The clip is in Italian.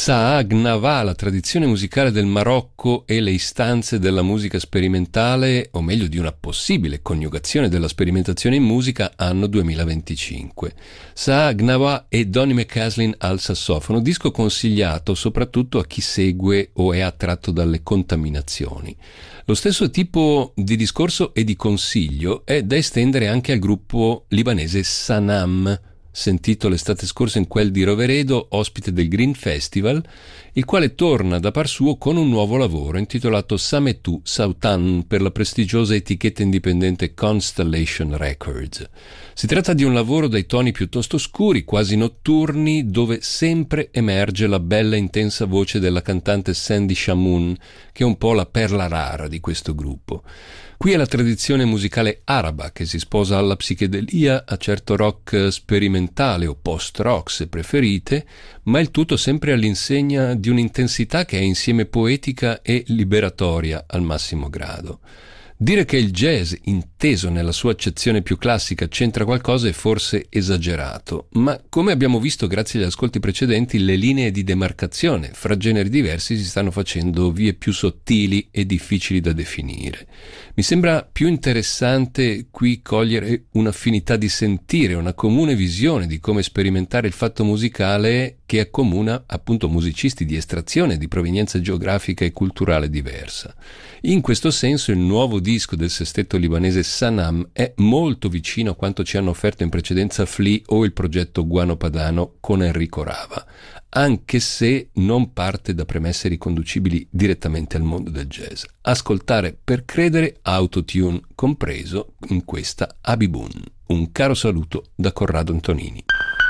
Saag Nava, la tradizione musicale del Marocco e le istanze della musica sperimentale, o meglio di una possibile coniugazione della sperimentazione in musica, anno 2025. Saag Nava e Donny McCaslin al sassofono, disco consigliato soprattutto a chi segue o è attratto dalle contaminazioni. Lo stesso tipo di discorso e di consiglio è da estendere anche al gruppo libanese Sanam, sentito l'estate scorsa in quel di Roveredo, ospite del Green Festival, il quale torna da par suo con un nuovo lavoro intitolato Sametou Sautan per la prestigiosa etichetta indipendente Constellation Records. Si tratta di un lavoro dai toni piuttosto scuri, quasi notturni, dove sempre emerge la bella e intensa voce della cantante Sandy Shamoun, che è un po' la perla rara di questo gruppo. Qui è la tradizione musicale araba che si sposa alla psichedelia, a certo rock sperimentale o post-rock se preferite, ma il tutto sempre all'insegna di un'intensità che è insieme poetica e liberatoria al massimo grado. Dire che il jazz, inteso nella sua accezione più classica, c'entra qualcosa è forse esagerato, ma come abbiamo visto grazie agli ascolti precedenti, le linee di demarcazione fra generi diversi si stanno facendo vie più sottili e difficili da definire. Mi sembra più interessante qui cogliere un'affinità di sentire, una comune visione di come sperimentare il fatto musicale che accomuna appunto musicisti di estrazione, di provenienza geografica e culturale diversa. In questo senso il nuovo disco del sestetto libanese Sanam è molto vicino a quanto ci hanno offerto in precedenza Flea o il progetto Guano Padano con Enrico Rava, anche se non parte da premesse riconducibili direttamente al mondo del jazz. Ascoltare per credere, autotune compreso in questa Abibun. Un caro saluto da Corrado Antonini.